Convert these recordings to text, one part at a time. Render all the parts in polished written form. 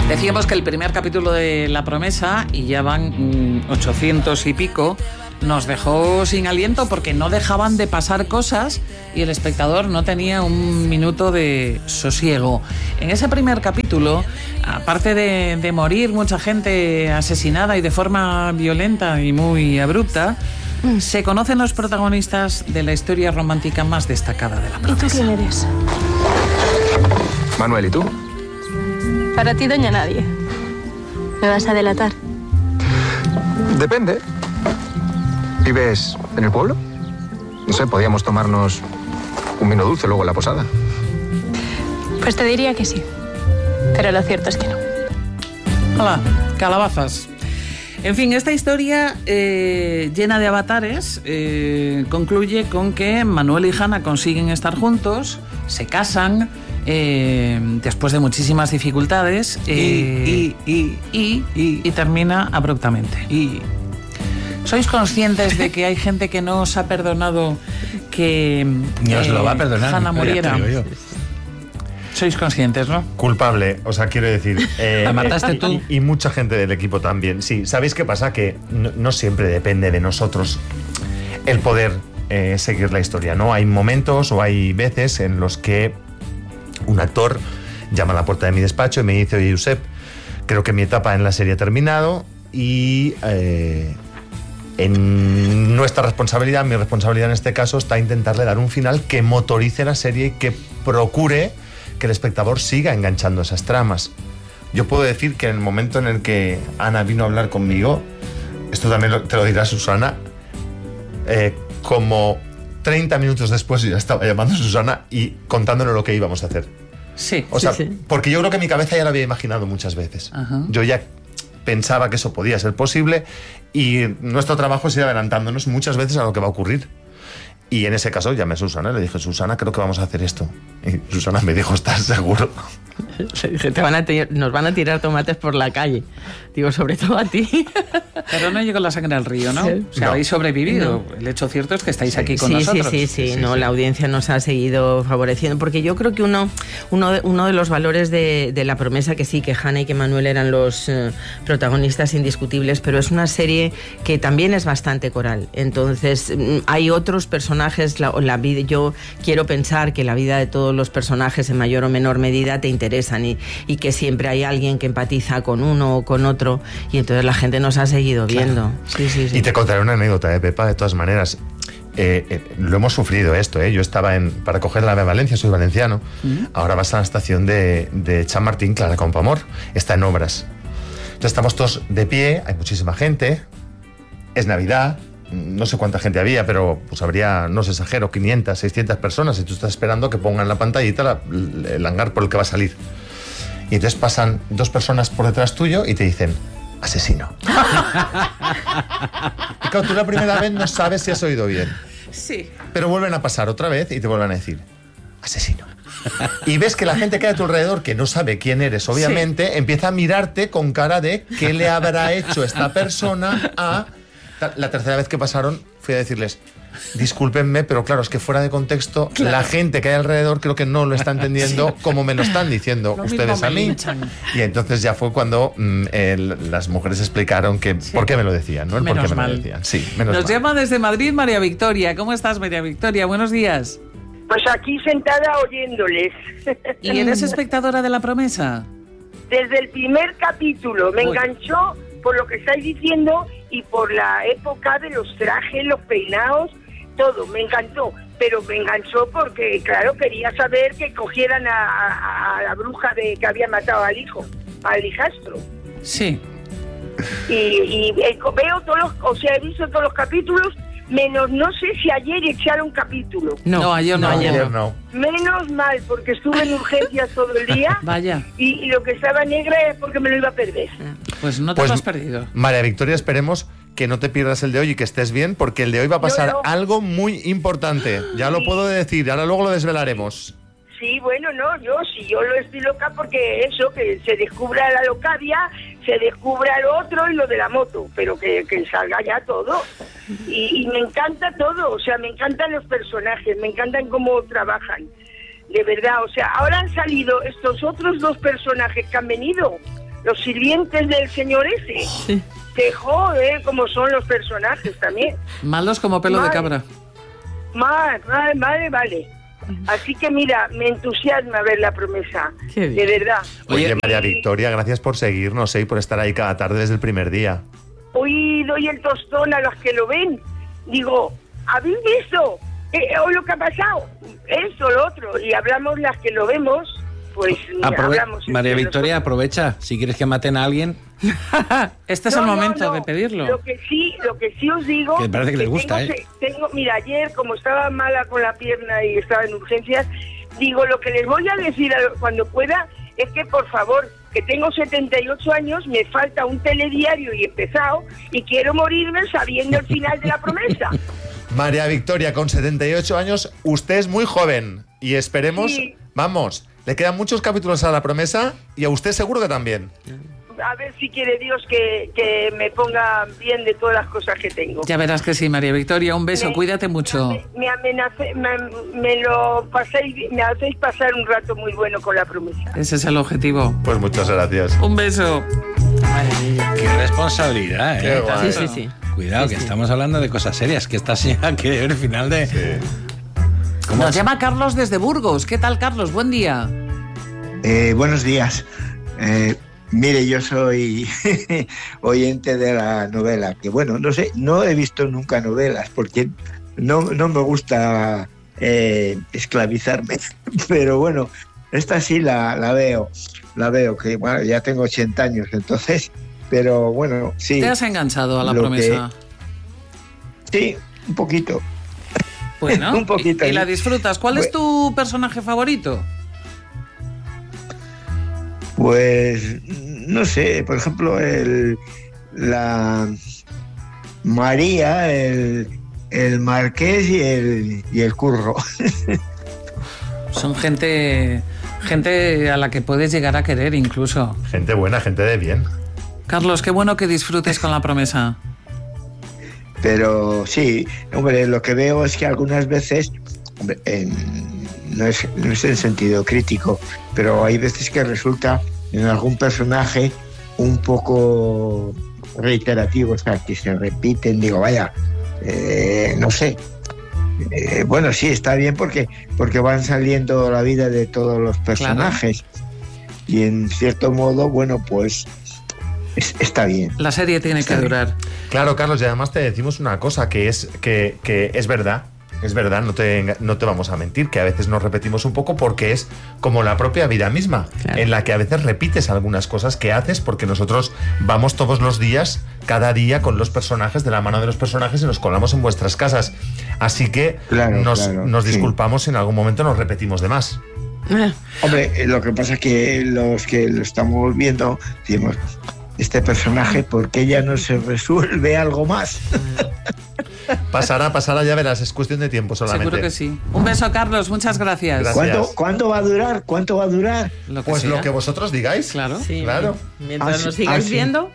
Decíamos que el primer capítulo de La Promesa, y ya van 800 y pico, nos dejó sin aliento porque no dejaban de pasar cosas y el espectador no tenía un minuto de sosiego. En ese primer capítulo, aparte de morir mucha gente asesinada y de forma violenta y muy abrupta, se conocen los protagonistas de la historia romántica más destacada de La Promesa. ¿Y tú quién eres? Manuel, ¿y tú? Para ti, doña Nadie. ¿Me vas a delatar? Depende. ¿Vives en el pueblo? No sé, podríamos tomarnos un vino dulce luego en la posada. Pues te diría que sí. Pero lo cierto es que no. Hola, calabazas. En fin, esta historia llena de avatares concluye con que Manuel y Hanna consiguen estar juntos, se casan, después de muchísimas dificultades y termina abruptamente. ¿Sois conscientes de que hay gente que no os ha perdonado que ni os lo va a perdonar, Hanna muriera? Sois conscientes, ¿no? Culpable, o sea, quiero decir... ¿La mataste tú? Y mucha gente del equipo también. Sí, ¿sabéis qué pasa? Que no siempre depende de nosotros el poder seguir la historia, ¿no? Hay momentos o hay veces en los que un actor llama a la puerta de mi despacho y me dice: oye, Josep, creo que mi etapa en la serie ha terminado y en nuestra responsabilidad, mi responsabilidad en este caso, está intentarle dar un final que motorice la serie y que procure que el espectador siga enganchando esas tramas. Yo puedo decir que en el momento en el que Ana vino a hablar conmigo, esto también te lo dirá Susana, como 30 minutos después yo ya estaba llamando a Susana y contándole lo que íbamos a hacer. Sí. O sea, sí. Porque yo creo que mi cabeza ya lo había imaginado muchas veces. Ajá. Yo ya pensaba que eso podía ser posible y nuestro trabajo es ir adelantándonos muchas veces a lo que va a ocurrir. Y en ese caso llamé a Susana, le dije: Susana, creo que vamos a hacer esto. Y Susana me dijo: ¿estás seguro? Le dije: nos van a tirar tomates por la calle. Digo, sobre todo a ti. Pero no llegó la sangre al río, ¿no? O sea, habéis sobrevivido. No. El hecho cierto es que estáis aquí con nosotros. Sí, la audiencia nos ha seguido favoreciendo, porque yo creo que uno de los valores de La Promesa, que sí, que Hanna y que Manuel eran los protagonistas indiscutibles, pero es una serie que también es bastante coral. Entonces, hay otros personajes, la vida, yo quiero pensar que la vida de todos los personajes en mayor o menor medida te interesan y que siempre hay alguien que empatiza con uno o con otro, y entonces la gente nos ha seguido viendo. Claro. Sí. Y te contaré una anécdota, Pepa, de todas maneras. Lo hemos sufrido esto, Yo estaba para coger la AVE a Valencia, soy valenciano. Ahora vas a la estación de Chamartín, Clara Campoamor. Está en obras. Entonces estamos todos de pie, hay muchísima gente. Es Navidad. No sé cuánta gente había, pero pues habría, no os exagero, 500, 600 personas, y tú estás esperando que pongan la pantallita el hangar por el que va a salir. Y entonces pasan dos personas por detrás tuyo y te dicen: asesino. Y claro, tú la primera vez no sabes si has oído bien. Sí. Pero vuelven a pasar otra vez y te vuelven a decir: asesino. Y ves que la gente que hay a tu alrededor, que no sabe quién eres, obviamente, empieza a mirarte con cara de ¿qué le habrá hecho esta persona a...? La tercera vez que pasaron fui a decirles: discúlpenme, pero claro, es que fuera de contexto, la gente que hay alrededor creo que no lo está entendiendo como me lo están diciendo ustedes a mí. Y entonces ya fue cuando las mujeres explicaron que por qué me lo decían, ¿no? El por qué me lo decían. Sí, menos mal. Nos llama desde Madrid María Victoria. ¿Cómo estás, María Victoria? Buenos días. Pues aquí sentada oyéndoles. ¿Y eres espectadora de La Promesa? Desde el primer capítulo me enganchó por lo que estáis diciendo y por la época de los trajes, los peinados, todo, me encantó. Pero me enganchó porque, claro, quería saber que cogieran a la bruja que había matado al hijastro. Sí. Y veo he visto todos los capítulos, menos no sé si ayer echaron capítulo. No, ayer no. Menos mal, porque estuve en urgencias todo el día. Vaya. Y lo que estaba negra es porque me lo iba a perder. Pues no te lo has perdido. María Victoria, esperemos que no te pierdas el de hoy y que estés bien, porque el de hoy va a pasar algo muy importante. Ya lo puedo decir, ahora luego lo desvelaremos. Sí, bueno, yo lo estoy loca porque eso, que se descubra la Locadia, se descubra lo otro y lo de la moto, pero que salga ya todo. Y me encanta todo, o sea, me encantan los personajes, me encantan cómo trabajan, de verdad. O sea, ahora han salido estos otros dos personajes que han venido, los sirvientes del señor ese. Sí. Que joder, como son los personajes también. Malos como pelo de cabra. Vale. Así que mira, me entusiasma ver La Promesa. Qué bien. De verdad. Oye, María Victoria, gracias por seguirnos y por estar ahí cada tarde desde el primer día. Hoy doy el tostón a los que lo ven. Digo, ¿habéis visto? Hoy lo que ha pasado. Eso, lo otro. Y hablamos las que lo vemos, pues hablamos. María Victoria, aprovecha. Si quieres que maten a alguien... Este es el momento de pedirlo. Lo que sí os digo... Que parece que les gusta, mira, ayer, como estaba mala con la pierna y estaba en urgencias, digo, lo que les voy a decir cuando pueda es que, por favor, que tengo 78 años, me falta un telediario y empezado, y quiero morirme sabiendo el final de La Promesa. María Victoria, con 78 años, usted es muy joven y esperemos, Sí. Vamos, le quedan muchos capítulos a La Promesa y a usted seguro que también. A ver si quiere Dios que me ponga bien de todas las cosas que tengo. Ya verás que sí, María Victoria. Un beso, cuídate mucho. Me hacéis pasar un rato muy bueno con La Promesa. Ese es el objetivo. Pues muchas gracias. Un beso. Qué responsabilidad, Qué guay. Sí. Cuidado, que estamos hablando de cosas serias, que esta señora quiere ver el final de... Sí. Nos llama Carlos desde Burgos. ¿Qué tal, Carlos? Buen día. Buenos días. Mire, yo soy oyente de la novela, que bueno, no sé, no he visto nunca novelas porque no me gusta esclavizarme, pero bueno, esta sí la veo, que bueno, ya tengo 80 años, entonces, pero bueno, sí. ¿Te has enganchado a La Promesa? Sí, un poquito. Bueno, un poquito. ¿Y la disfrutas? ¿Cuál es tu personaje favorito? Pues, no sé, por ejemplo, la María, el Marqués y el Curro. Son gente a la que puedes llegar a querer incluso. Gente buena, gente de bien. Carlos, qué bueno que disfrutes con La Promesa. Pero sí, hombre, lo que veo es que algunas veces, hombre, no es en sentido crítico, pero hay veces que resulta en algún personaje un poco reiterativo, o sea, que se repiten, digo, vaya, no sé. Bueno, sí, está bien porque van saliendo la vida de todos los personajes. Claro. Y en cierto modo, bueno, pues está bien. La serie tiene que durar. Claro, Carlos, y además te decimos una cosa, que es verdad. Es verdad, no te vamos a mentir, que a veces nos repetimos un poco porque es como la propia vida misma, claro, en la que a veces repites algunas cosas que haces porque nosotros vamos todos los días, cada día, con los personajes, de la mano de los personajes, y nos colamos en vuestras casas. Así que nos disculpamos si en algún momento nos repetimos de más. Hombre, lo que pasa es que los que lo estamos viendo decimos, este personaje, ¿por qué ya no se resuelve algo más? Pasará, ya verás, es cuestión de tiempo solamente. Seguro que sí. Un beso, Carlos, muchas gracias. ¿Cuánto va a durar? ¿Cuánto va a durar? Pues lo que vosotros digáis. Claro. Sí, claro. Mientras nos sigáis viendo.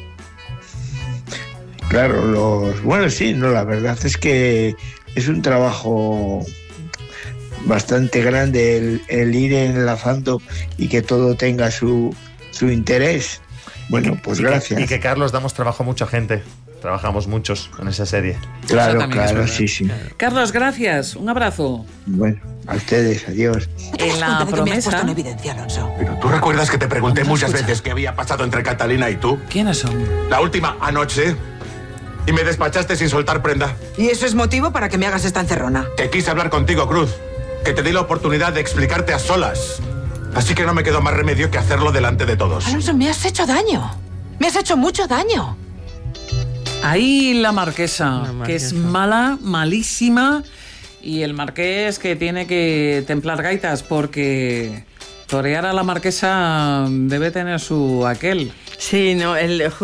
Claro, bueno, sí, no, la verdad es que es un trabajo bastante grande el ir enlazando y que todo tenga su interés. Bueno, pues gracias. Y que Carlos, damos trabajo a mucha gente. Trabajamos muchos en esa serie. Claro, sí. Carlos, gracias. Un abrazo. Bueno, a ustedes, adiós. En La Promesa. En evidencia, Alonso. Pero tú recuerdas que te pregunté muchas veces qué había pasado entre Catalina y tú. ¿Quiénes son? La última anoche. Y me despachaste sin soltar prenda. ¿Y eso es motivo para que me hagas esta encerrona? Que quise hablar contigo, Cruz. Que te di la oportunidad de explicarte a solas. Así que no me quedó más remedio que hacerlo delante de todos. Alonso, me has hecho daño. Me has hecho mucho daño. Ahí la marquesa, que es mala, malísima, y el marqués que tiene que templar gaitas porque torear a la marquesa debe tener su aquel. Sí, no,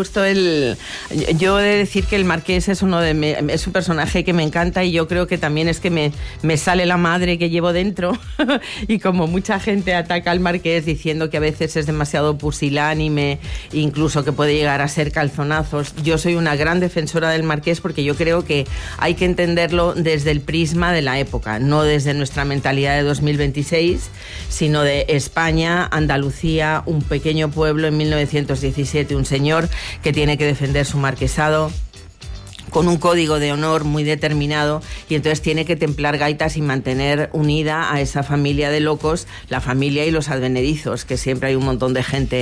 yo he de decir que el Marqués es es un personaje que me encanta y yo creo que también es que me sale la madre que llevo dentro y como mucha gente ataca al Marqués diciendo que a veces es demasiado pusilánime, incluso que puede llegar a ser calzonazos, yo soy una gran defensora del Marqués porque yo creo que hay que entenderlo desde el prisma de la época, no desde nuestra mentalidad de 2026, sino de España, Andalucía, un pequeño pueblo en 1917, un señor que tiene que defender su marquesado con un código de honor muy determinado y entonces tiene que templar gaitas y mantener unida a esa familia de locos, la familia y los advenedizos, que siempre hay un montón de gente